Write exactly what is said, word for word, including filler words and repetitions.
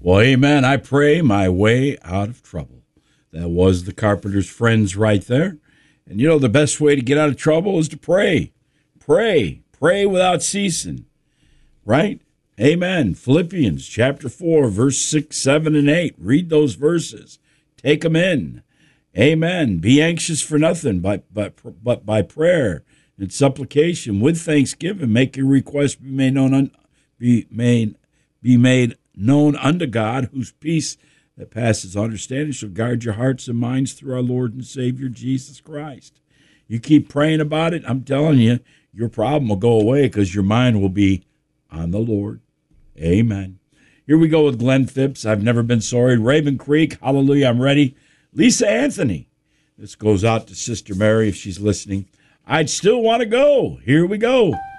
Well, amen. I pray my way out of trouble. That was the Carpenter's Friends right there. And you know, the best way to get out of trouble is to pray. Pray. Pray without ceasing. Right? Amen. Philippians chapter four, verse six, seven, and eight. Read those verses. Take them in. Amen. Be anxious for nothing, but, but, but by prayer and supplication with thanksgiving, make your request be made known, un, be made, be made known unto God, whose peace that passes understanding shall guard your hearts and minds through our Lord and Savior Jesus Christ. You keep praying about it, I'm telling you, your problem will go away because your mind will be on the Lord. Amen. Here we go with Glenn Phipps. I've never been sorry. Raven Creek. Hallelujah. I'm ready. Lisa Anthony. This goes out to Sister Mary if she's listening. I'd still want to go. Here we go.